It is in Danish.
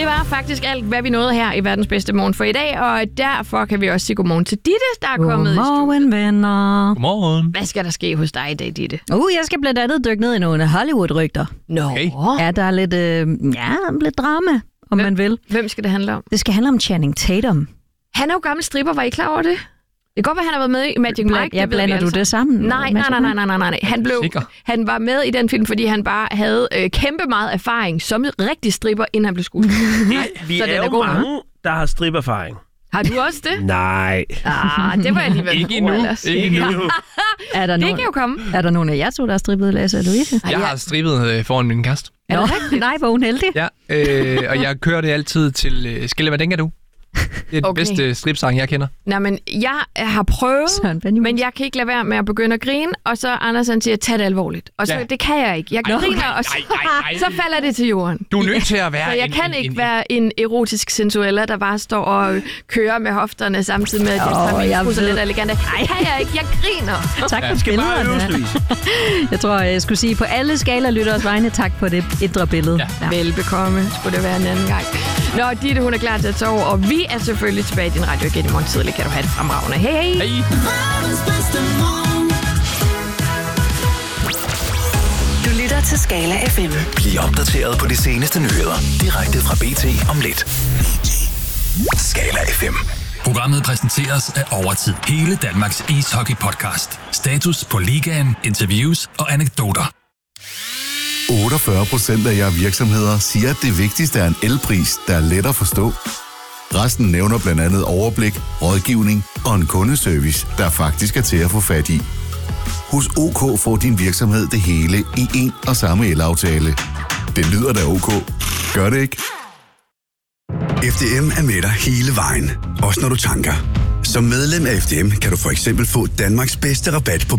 var faktisk alt, hvad vi nåede her i Verdens Bedste Morgen for i dag, og derfor kan vi også sige godmorgen til Ditte, der er kommet i studiet. Godmorgen, venner. Godmorgen. Hvad skal der ske hos dig i dag, Ditte? Jeg skal blandt andet dykke ned i nogle Hollywood-rygter. Okay. Ja, der er lidt drama, om man vil. Hvem skal det handle om? Det skal handle om Channing Tatum. Han er jo gammel stripper, var I klar over det? Det kan godt være, han har været med i Magic Mike. Ja, blander du det sammen? Nej. Han var med i den film, fordi han bare havde kæmpe meget erfaring som rigtig stripper, inden han blev skuespiller. Vi er jo mange, der har stripperfaring. Har du også det? Nej. Det var alligevel Ikke endnu. Det kan jo komme. Er der nogen af jer to, der har strippet, Lasse og Louise? Jeg har strippet foran min kæreste. Nå, nej, hvor hun heldig. Ja, og jeg kører det altid til Skille, hvad tænker du? Det er den bedste stripsang, jeg kender. Nej, men jeg har prøvet, men jeg kan ikke lade være med at begynde at grine, og så Andersen siger, tag det alvorligt. Og så, det kan jeg ikke. Jeg griner, og så falder det til jorden. Du er nødt til at være så jeg kan ikke være en erotisk sensuella, der bare står og kører med hofterne samtidig med, at jeg tager lidt elegant. Nej, kan jeg ikke. Jeg griner. Tak for billederne. Jeg tror, jeg skulle sige på alle skala lytteres vegne, tak for det indre billede. Ja. Velbekomme, skulle det være en anden gang. Nå, Ditte, hun er klar til at sove, og vi er selvfølgelig tilbage i din radio igen i morgen tidlig. Kan du have det fremragende. Hej. Du lytter til Skala FM. Bliv opdateret på de seneste nyheder direkte fra BT om lidt. Skala FM. Programmet præsenteres af Overtid. Hele Danmarks ishockey-podcast. Status på ligaen, interviews og anekdoter. 48% af jer virksomheder siger, at det vigtigste er en elpris, der er let at forstå. Resten nævner blandt andet overblik, rådgivning og en kundeservice, der faktisk er til at få fat i. Hos OK får din virksomhed det hele i en og samme elaftale. Det lyder da OK. Gør det ikke? FDM er med dig hele vejen, også når du tanker. Som medlem af FDM kan du for eksempel få Danmarks bedste rabat på